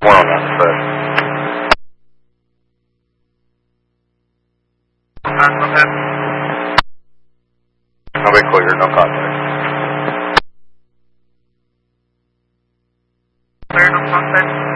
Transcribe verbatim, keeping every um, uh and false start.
One on that side. Go ahead. Nobody clear, no contact. Clear, no contact.